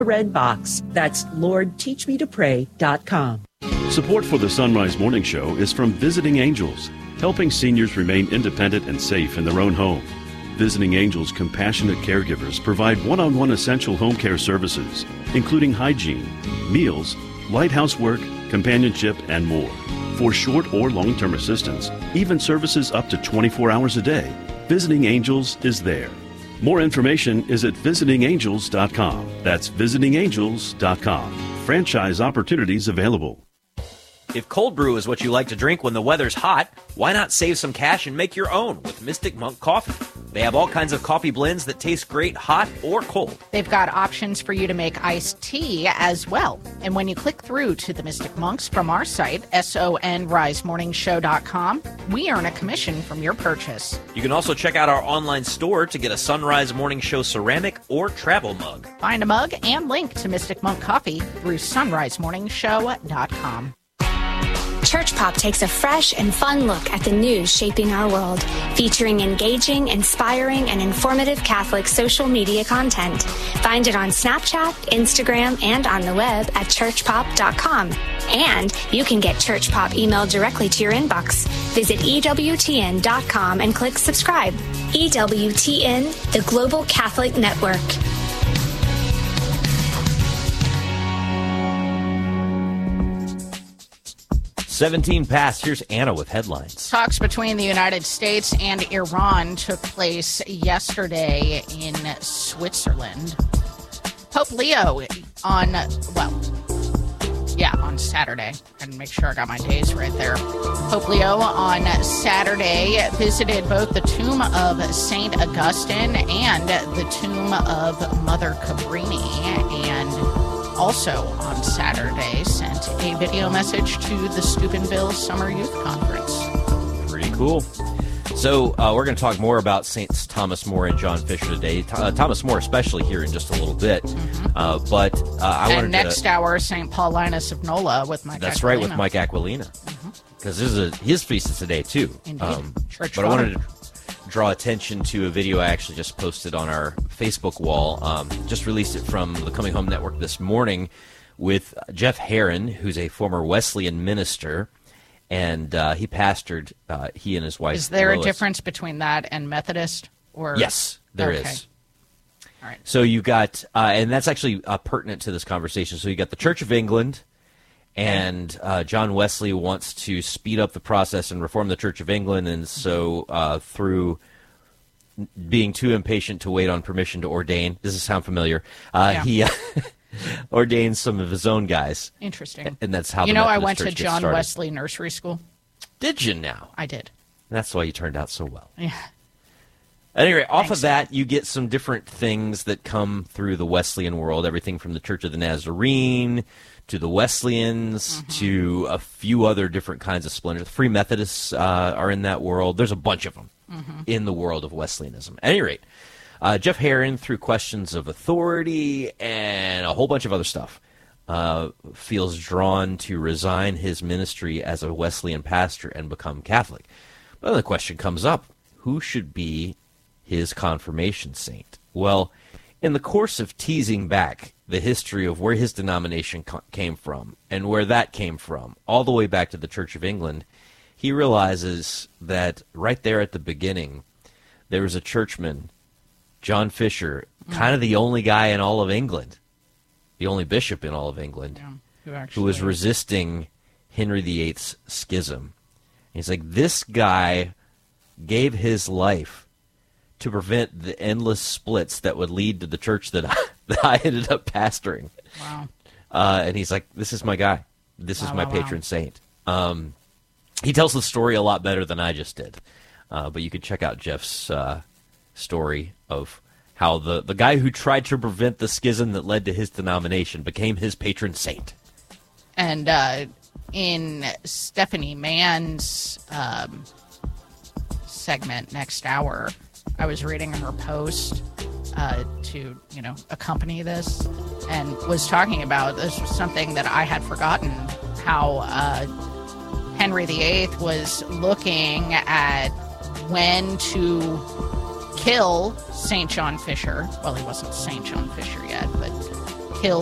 red box. That's LordTeachMeToPray.com. Support for the Sunrise Morning Show is from Visiting Angels, helping seniors remain independent and safe in their own home. Visiting Angels compassionate caregivers provide one-on-one essential home care services, including hygiene, meals, light housework, companionship, and more. For short or long-term assistance, even services up to 24 hours a day, Visiting Angels is there. More information is at visitingangels.com. That's visitingangels.com. Franchise opportunities available. If cold brew is what you like to drink when the weather's hot, why not save some cash and make your own with Mystic Monk Coffee? They have all kinds of coffee blends that taste great hot or cold. They've got options for you to make iced tea as well. And when you click through to the Mystic Monks from our site, sonrisemorningshow.com, we earn a commission from your purchase. You can also check out our online store to get a Sunrise Morning Show ceramic or travel mug. Find a mug and link to Mystic Monk Coffee through sonrisemorningshow.com. Church Pop takes a fresh and fun look at the news shaping our world, featuring engaging, inspiring, and informative Catholic social media content. Find it on Snapchat, Instagram, and on the web at churchpop.com. And you can get Church Pop emailed directly to your inbox. Visit EWTN.com and click subscribe. EWTN, the Global Catholic Network. 17 past. Here's Anna with headlines. Talks between the United States and Iran took place yesterday in Switzerland. Pope Leo on Saturday. And make sure I got my days right there. Pope Leo on Saturday visited both the tomb of St. Augustine and the tomb of Mother Cabrini, and also on Saturday sent a video message to the Steubenville Summer Youth Conference. Pretty cool. So we're going to talk more about Saints Thomas More and John Fisher today. Thomas More especially here in just a little bit. Mm-hmm. But I wanted next hour, St. Paulinus of Nola with Mike Aquilina. That's right, with Mike Aquilina. Because his feast is today, too. Indeed. Church but I wanted to draw attention to a video I actually just posted on our Facebook wall. Just released it from the Coming Home Network this morning with Jeff Herron, who's a former Wesleyan minister. And he pastored, he and his wife. Is there Lois. a difference between that and Methodist? Or Yes, there is. All right. So you got, and that's actually pertinent to this conversation. So you got the Church of England, and John Wesley wants to speed up the process and reform the Church of England. And so through being too impatient to wait on permission to ordain, does this sound familiar? He ordained some of his own guys. Interesting. And that's how I Methodist went to Church gets John started. Wesley Nursery School. Did you now? I did. That's why you turned out so well. Yeah. Anyway, off of that, you get some different things that come through the Wesleyan world, everything from the Church of the Nazarene to the Wesleyans to a few other different kinds of splendor. The Free Methodists are in that world. There's a bunch of them in the world of Wesleyanism. At any rate, Jeff Herron, through questions of authority and a whole bunch of other stuff, feels drawn to resign his ministry as a Wesleyan pastor and become Catholic. But then the question comes up, who should be his confirmation saint? Well, in the course of teasing back the history of where his denomination came from and where that came from, all the way back to the Church of England, he realizes that right there at the beginning, there was a churchman, John Fisher, kind of the only guy in all of England, the only bishop in all of England, who was resisting Henry VIII's schism. And he's like, this guy gave his life to prevent the endless splits that would lead to the church that I ended up pastoring. Wow. And he's like, this is my guy. This is my patron saint. He tells the story a lot better than I just did. But you could check out Jeff's story of how the guy who tried to prevent the schism that led to his denomination became his patron saint. And in Stephanie Mann's segment next hour, I was reading her post to accompany this, and was talking about, this was something that I had forgotten, how Henry VIII was looking at when to kill St. John Fisher. Well, he wasn't St. John Fisher yet, but